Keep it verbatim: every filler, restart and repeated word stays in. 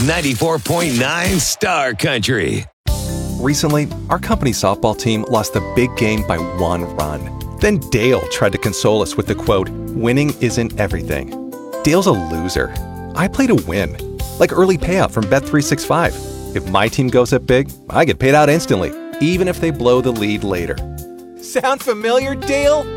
ninety-four point nine Star Country. Recently, our company softball team lost the big game by one run. Then Dale tried to console us with the quote, "Winning isn't everything." Dale's a loser. I play to win. Like early payout from Bet three sixty-five. If my team goes up big, I get paid out instantly, even if they blow the lead later. Sound familiar, Dale?